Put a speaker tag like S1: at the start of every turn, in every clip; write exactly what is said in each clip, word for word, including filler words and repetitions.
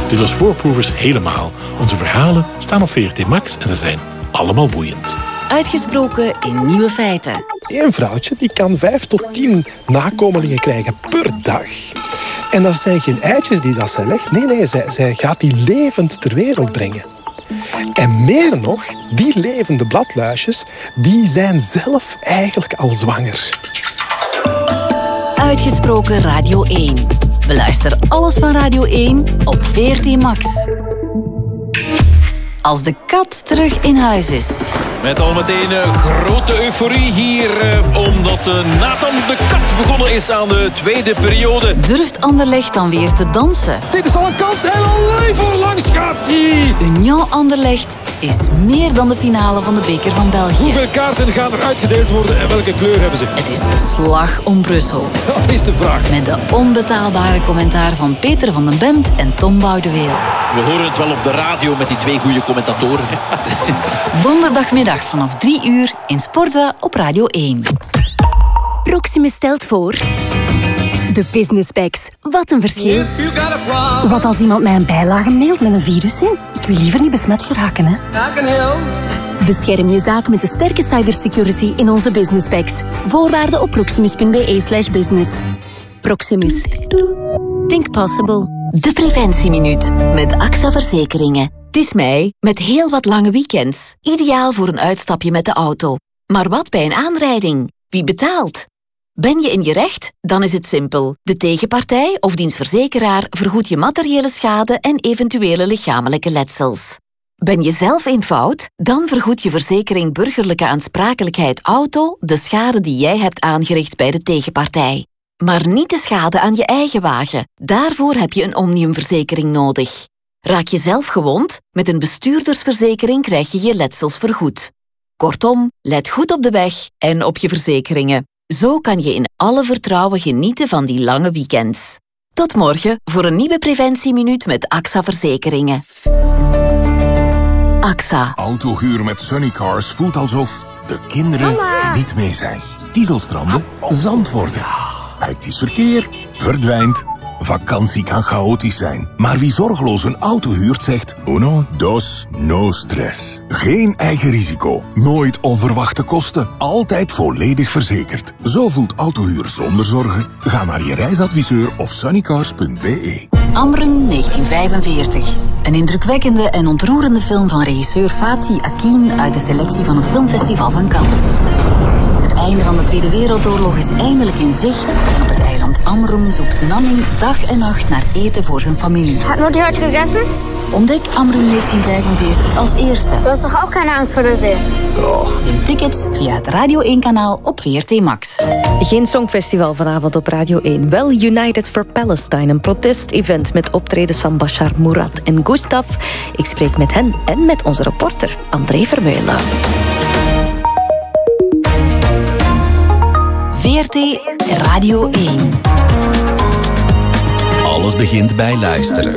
S1: Dit was Voorproevers helemaal. Onze verhalen staan op V R T Max en ze zijn allemaal boeiend.
S2: Uitgesproken in nieuwe feiten.
S3: Eén vrouwtje die kan vijf tot tien nakomelingen krijgen per dag. En dat zijn geen eitjes die dat zij legt. Nee, nee, zij, zij gaat die levend ter wereld brengen. En meer nog, die levende bladluisjes, die zijn zelf eigenlijk al zwanger.
S2: Uitgesproken Radio één. Beluister alles van Radio één op V R T Max. Als de kat terug in huis is.
S4: Met al meteen een grote euforie hier, eh, omdat uh, Nathan de Kat begonnen is aan de tweede periode.
S2: Durft Anderlecht dan weer te dansen?
S4: Dit is al een kans, en alleen voor langs gaat hij.
S2: Union Anderlecht is meer dan de finale van de beker van België.
S4: Hoeveel kaarten gaan er uitgedeeld worden en welke kleur hebben ze?
S2: Het is de slag om Brussel.
S4: Dat is de vraag.
S2: Met de onbetaalbare commentaar van Peter van den Bemt en Tom Boudeweel.
S4: We horen het wel op de radio met die twee goede commentatoren.
S2: Donderdagmiddag vanaf drie uur in Sporza op Radio één.
S5: Proximus stelt voor... De Business Packs. Wat een verschil. Wat als iemand mij een bijlage mailt met een virus in? Ik wil liever niet besmet geraken, hè. Bescherm je zaak met de sterke cybersecurity in onze Business Packs. Voorwaarden op proximus.be slash business. Proximus. Think possible.
S2: De Preventieminuut met A X A Verzekeringen. Het is mei, met heel wat lange weekends. Ideaal voor een uitstapje met de auto. Maar wat bij een aanrijding? Wie betaalt? Ben je in je recht? Dan is het simpel. De tegenpartij of diens verzekeraar vergoedt je materiële schade en eventuele lichamelijke letsels. Ben je zelf in fout? Dan vergoedt je verzekering Burgerlijke Aansprakelijkheid Auto de schade die jij hebt aangericht bij de tegenpartij. Maar niet de schade aan je eigen wagen. Daarvoor heb je een omniumverzekering nodig. Raak je zelf gewond? Met een bestuurdersverzekering krijg je je letsels vergoed. Kortom, let goed op de weg en op je verzekeringen. Zo kan je in alle vertrouwen genieten van die lange weekends. Tot morgen voor een nieuwe Preventieminuut met A X A Verzekeringen. A X A.
S6: Autohuur met Sunnycars voelt alsof de kinderen Mama. niet mee zijn. Kiezelstranden zand worden. Hectisch verkeer verdwijnt. Vakantie kan chaotisch zijn. Maar wie zorgeloos een auto huurt zegt... Uno, dos, no stress. Geen eigen risico. Nooit onverwachte kosten. Altijd volledig verzekerd. Zo voelt autohuur zonder zorgen. Ga naar je reisadviseur of sunnycars punt b e.
S2: Amrum negentien vijfenveertig. Een indrukwekkende en ontroerende film van regisseur Fatih Akin uit de selectie van het Filmfestival van Cannes. Het einde van de Tweede Wereldoorlog is eindelijk in zicht en op het eiland Amrum zoekt Nanning dag en nacht naar eten voor zijn familie.
S7: Hat Mutti heute gegessen?
S2: Ontdek Amrum negentien vijfenveertig als eerste.
S7: Du hast doch auch keine Angst vor der See?
S6: Doch.
S2: Win tickets via het Radio één-kanaal op V R T Max.
S8: Geen songfestival vanavond op Radio één. Wel United for Palestine, een protest-event met optredens van Bashar Murad en Gustav. Ik spreek met hen en met onze reporter André Vermeulen.
S2: V R T Radio één.
S9: Alles begint bij luisteren.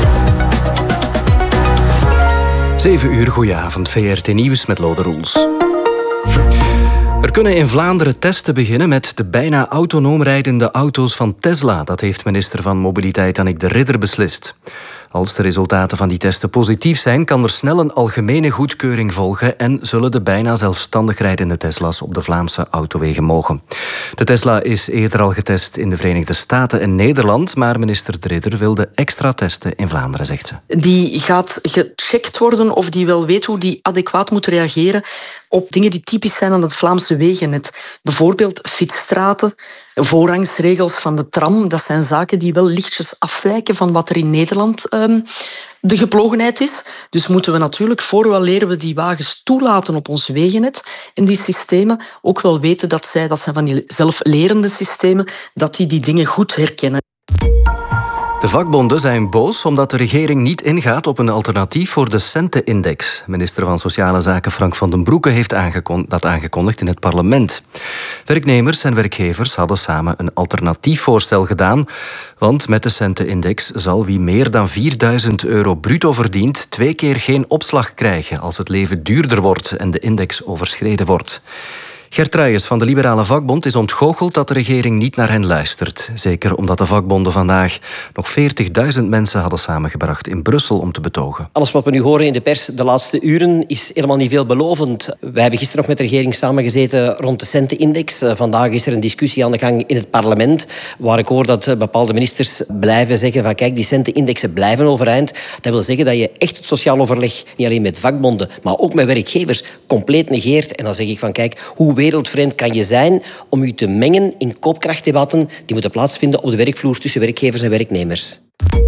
S10: zeven uur, goedenavond. V R T Nieuws met Lode Roels. Er kunnen in Vlaanderen testen beginnen met de bijna autonoom rijdende auto's van Tesla. Dat heeft minister van Mobiliteit Annick de Ridder beslist. Als de resultaten van die testen positief zijn, kan er snel een algemene goedkeuring volgen en zullen de bijna zelfstandig rijdende Tesla's op de Vlaamse autowegen mogen. De Tesla is eerder al getest in de Verenigde Staten en Nederland, maar minister de Ridder wilde extra testen in Vlaanderen, zegt ze.
S11: Die gaat gecheckt worden of die wel weet hoe die adequaat moet reageren op dingen die typisch zijn aan het Vlaamse wegennet. Bijvoorbeeld fietsstraten, voorrangsregels van de tram. Dat zijn zaken die wel lichtjes afwijken van wat er in Nederland um, de geplogenheid is. Dus moeten we natuurlijk, voor wel leren we die wagens toelaten op ons wegennet en die systemen ook wel weten dat zij, dat zijn van die zelflerende systemen, dat die die dingen goed herkennen.
S10: De vakbonden zijn boos omdat de regering niet ingaat op een alternatief voor de Centenindex. Minister van Sociale Zaken Frank van den Broeke heeft aangekon- dat aangekondigd in het parlement. Werknemers en werkgevers hadden samen een alternatief voorstel gedaan, want met de Centenindex zal wie meer dan vierduizend euro bruto verdient twee keer geen opslag krijgen als het leven duurder wordt en de index overschreden wordt. Gert Truijens van de Liberale Vakbond is ontgoocheld dat de regering niet naar hen luistert. Zeker omdat de vakbonden vandaag nog veertigduizend mensen hadden samengebracht in Brussel om te betogen.
S12: Alles wat we nu horen in de pers de laatste uren is helemaal niet veelbelovend. Wij hebben gisteren nog met de regering samengezeten rond de centenindex. Vandaag is er een discussie aan de gang in het parlement waar ik hoor dat bepaalde ministers blijven zeggen van kijk, die centenindexen blijven overeind. Dat wil zeggen dat je echt het sociaal overleg niet alleen met vakbonden, maar ook met werkgevers compleet negeert. En dan zeg ik van kijk, hoe wereldvreemd kan je zijn om je te mengen in koopkrachtdebatten die moeten plaatsvinden op de werkvloer tussen werkgevers en werknemers.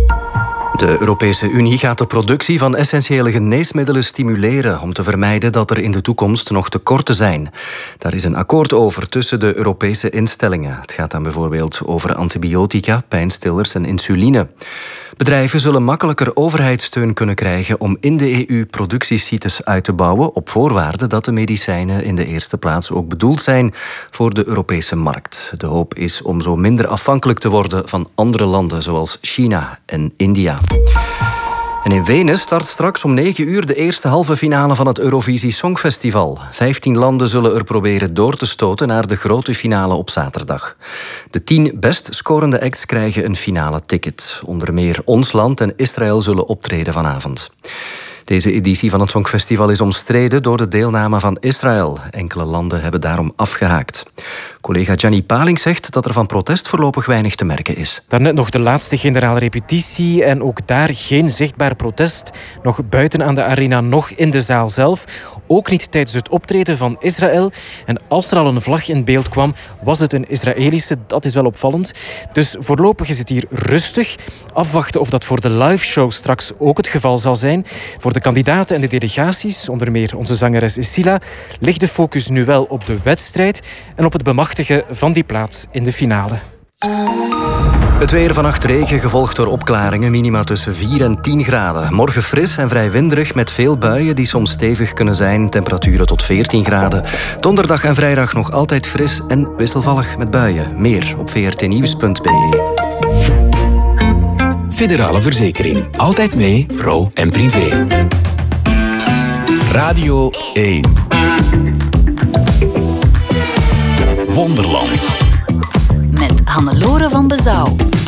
S10: De Europese Unie gaat de productie van essentiële geneesmiddelen stimuleren om te vermijden dat er in de toekomst nog tekorten zijn. Daar is een akkoord over tussen de Europese instellingen. Het gaat dan bijvoorbeeld over antibiotica, pijnstillers en insuline. Bedrijven zullen makkelijker overheidssteun kunnen krijgen om in de E U productiesites uit te bouwen op voorwaarde dat de medicijnen in de eerste plaats ook bedoeld zijn voor de Europese markt. De hoop is om zo minder afhankelijk te worden van andere landen zoals China en India. En in Wenen start straks om negen uur de eerste halve finale van het Eurovisie Songfestival. Vijftien landen zullen er proberen door te stoten naar de grote finale op zaterdag. De tien best scorende acts krijgen een finale ticket. Onder meer ons land en Israël zullen optreden vanavond. Deze editie van het Songfestival is omstreden door de deelname van Israël. Enkele landen hebben daarom afgehaakt. Collega Gianni Paling zegt dat er van protest voorlopig weinig te merken is.
S13: Daarnet nog de laatste generale repetitie en ook daar geen zichtbaar protest. Nog buiten aan de arena, nog in de zaal zelf. Ook niet tijdens het optreden van Israël. En als er al een vlag in beeld kwam, was het een Israëlische. Dat is wel opvallend. Dus voorlopig is het hier rustig. Afwachten of dat voor de live show straks ook het geval zal zijn. Voor de kandidaten en de delegaties, onder meer onze zangeres Sila, ligt de focus nu wel op de wedstrijd en op het bemachtigen van die plaats in de finale.
S10: Het weer, vannacht regen, gevolgd door opklaringen. Minima tussen vier en tien graden. Morgen fris en vrij winderig met veel buien die soms stevig kunnen zijn. Temperaturen tot veertien graden. Donderdag en vrijdag nog altijd fris en wisselvallig met buien. Meer op v r t nieuws punt b e.
S9: Federale Verzekering. Altijd mee, pro en privé. Radio één. Wonderland.
S2: Met Hannelore van Bezouw.